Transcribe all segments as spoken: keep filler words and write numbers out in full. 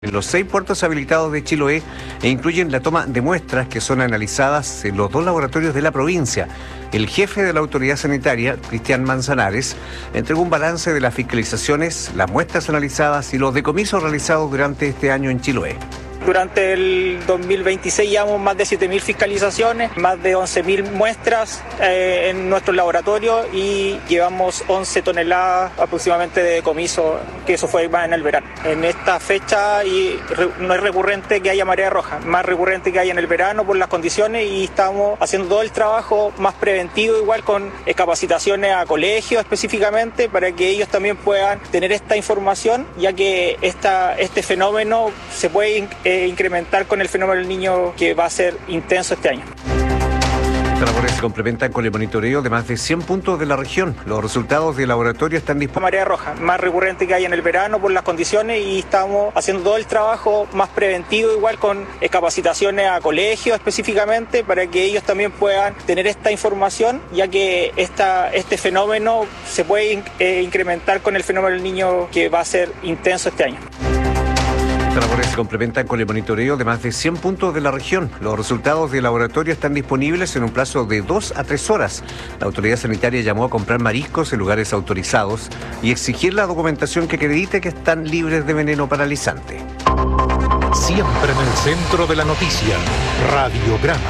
En los seis puertos habilitados de Chiloé e incluyen la toma de muestras que son analizadas en los dos laboratorios de la provincia. El jefe de la autoridad sanitaria, Cristian Manzanares, entregó un balance de las fiscalizaciones, las muestras analizadas y los decomisos realizados durante este año en Chiloé. Durante el dos mil veintiséis llevamos más de siete mil fiscalizaciones, más de once mil muestras eh, en nuestros laboratorios y llevamos once toneladas aproximadamente de decomiso, que eso fue más en el verano. En esta fecha y re, no es recurrente que haya marea roja, más recurrente que haya en el verano por las condiciones, y estamos haciendo todo el trabajo más preventivo, igual con eh, capacitaciones a colegios específicamente, para que ellos también puedan tener esta información, ya que esta, este fenómeno se puede eh, incrementar con el fenómeno del niño, que va a ser intenso este año. Estas labores se complementan con el monitoreo de más de cien puntos de la región. Los resultados del laboratorio están disponibles. Marea roja, más recurrente que hay en el verano por las condiciones, y estamos haciendo todo el trabajo más preventivo, igual con eh, capacitaciones a colegios específicamente, para que ellos también puedan tener esta información, ya que esta, este fenómeno se puede eh, incrementar con el fenómeno del niño, que va a ser intenso este año. Estas labores se complementan con el monitoreo de más de cien puntos de la región. Los resultados del laboratorio están disponibles en un plazo de dos a tres horas. La autoridad sanitaria llamó a comprar mariscos en lugares autorizados y exigir la documentación que acredite que están libres de veneno paralizante. Siempre en el centro de la noticia, Radiograma.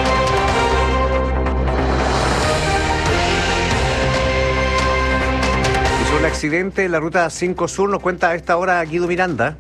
Hizo un accidente en la ruta cinco Sur, nos cuenta a esta hora Guido Miranda.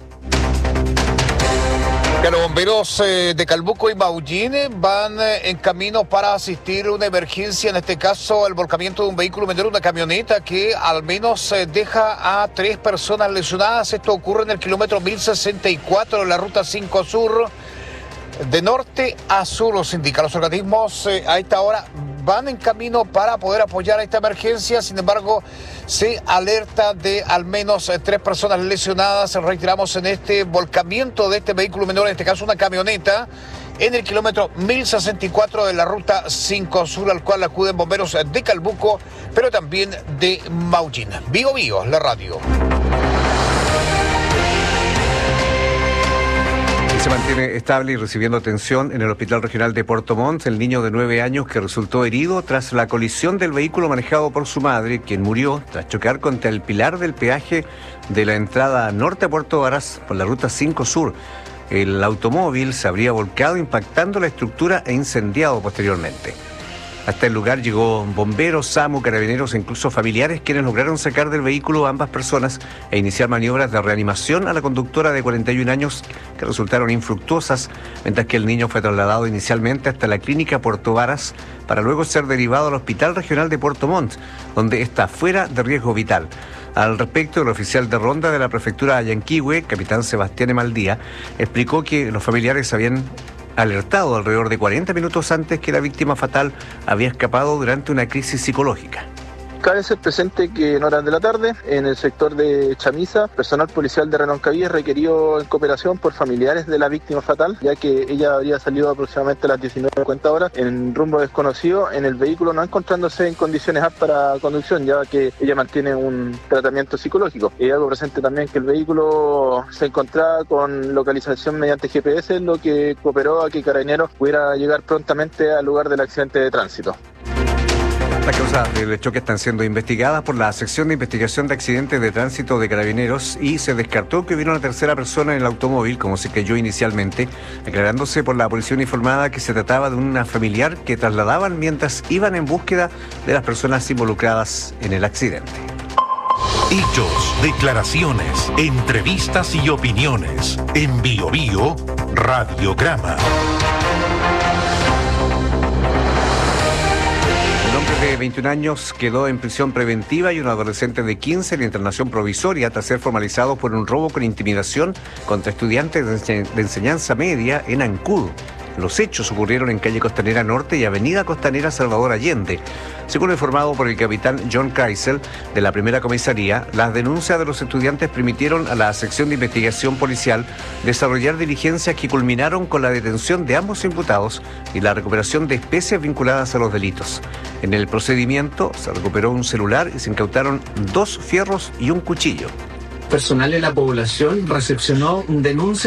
Los bomberos eh, de Calbuco y Maullín van eh, en camino para asistir a una emergencia, en este caso el volcamiento de un vehículo menor, una camioneta que al menos eh, deja a tres personas lesionadas. Esto ocurre en el kilómetro mil sesenta y cuatro de la ruta cinco Sur, de norte a sur, los indica. Los organismos eh, a esta hora van en camino para poder apoyar a esta emergencia. Sin embargo, se alerta de al menos eh, tres personas lesionadas, reiteramos, en este volcamiento de este vehículo menor, en este caso una camioneta, en el kilómetro mil sesenta y cuatro de la ruta cinco Sur, al cual acuden bomberos de Calbuco, pero también de Maullín. Bio Bio, la radio. Se mantiene estable y recibiendo atención en el Hospital Regional de Puerto Montt el niño de nueve años que resultó herido tras la colisión del vehículo manejado por su madre, quien murió tras chocar contra el pilar del peaje de la entrada norte a Puerto Varas por la ruta cinco Sur. El automóvil se habría volcado impactando la estructura e incendiado posteriormente. Hasta el lugar llegó bomberos, SAMU, carabineros e incluso familiares, quienes lograron sacar del vehículo a ambas personas e iniciar maniobras de reanimación a la conductora de cuarenta y un años, que resultaron infructuosas, mientras que el niño fue trasladado inicialmente hasta la clínica Puerto Varas para luego ser derivado al Hospital Regional de Puerto Montt, donde está fuera de riesgo vital. Al respecto, el oficial de ronda de la prefectura de Yanquihue, capitán Sebastián Emaldía, explicó que los familiares habían alertado alrededor de cuarenta minutos antes que la víctima fatal había escapado durante una crisis psicológica. Cabe ser presente que en horas de la tarde, en el sector de Chamisa, personal policial de Renoncavía requirió en cooperación por familiares de la víctima fatal, ya que ella habría salido aproximadamente a las diecinueve cincuenta horas en rumbo desconocido en el vehículo, no encontrándose en condiciones aptas para conducción, ya que ella mantiene un tratamiento psicológico. Y algo presente también que el vehículo se encontraba con localización mediante G P S, lo que cooperó a que Carabineros pudiera llegar prontamente al lugar del accidente de tránsito. Las causas del choque están siendo investigadas por la sección de investigación de accidentes de tránsito de Carabineros y se descartó que hubiera una tercera persona en el automóvil, como se creyó inicialmente, aclarándose por la policía uniformada que se trataba de una familiar que trasladaban mientras iban en búsqueda de las personas involucradas en el accidente. Hechos, declaraciones, entrevistas y opiniones. En Bio Bio, Radiograma. De veintiún años quedó en prisión preventiva y un adolescente de quince en internación provisoria tras ser formalizado por un robo con intimidación contra estudiantes de enseñanza media en Ancud. Los hechos ocurrieron en calle Costanera Norte y avenida Costanera Salvador Allende. Según informado por el capitán John Kreisel de la primera comisaría, las denuncias de los estudiantes permitieron a la sección de investigación policial desarrollar diligencias que culminaron con la detención de ambos imputados y la recuperación de especies vinculadas a los delitos. En el procedimiento se recuperó un celular y se incautaron dos fierros y un cuchillo. personal de la población recepcionó denuncias